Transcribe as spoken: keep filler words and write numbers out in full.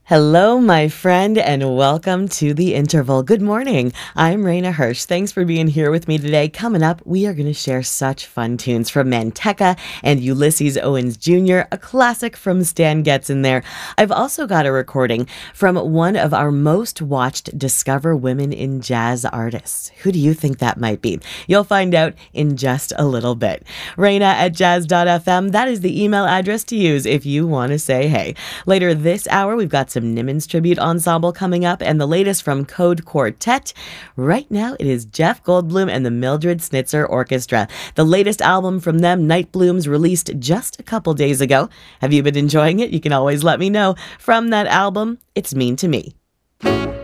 Hello, my friend, and welcome to the interval. Good morning. I'm Raina Hirsch. Thanks for being here with me today. Coming up, we are going to share such fun tunes from Manteca and Ulysses Owens Junior, a classic from Stan Getz in there. I've also got a recording from one of our most watched Discover Women in Jazz artists. Who do you think that might be? You'll find out in just a little bit. Raina at jazz dot f m, that is the email address to use if you want to say hey. Later this hour, we've got some Nimmons Tribute Ensemble coming up and the latest from Code Quartet. Right now, it is Jeff Goldblum and the Mildred Snitzer Orchestra. The latest album from them, Night Blooms, released just a couple days ago. Have you been enjoying it? You can always let me know. From that album, It's Mean to Me.